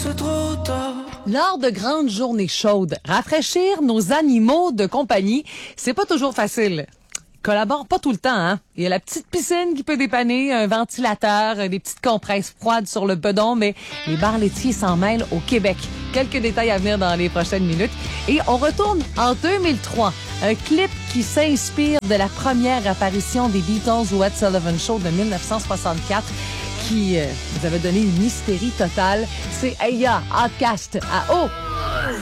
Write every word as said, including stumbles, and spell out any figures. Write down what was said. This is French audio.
c'est trop tard. Lors de grandes journées chaudes, rafraîchir nos animaux de compagnie, c'est pas toujours facile. Collabore pas tout le temps, hein. Il y a la petite piscine qui peut dépanner, un ventilateur, des petites compresses froides sur le bedon, mais les bars laitiers s'en mêlent au Québec. Quelques détails à venir dans les prochaines minutes. Et on retourne en deux mille trois. Un clip qui s'inspire de la première apparition des Beatles au Ed Sullivan Show de dix-neuf cent soixante-quatre qui euh, nous avait donné une hystérie totale. C'est Aya Outcast à O.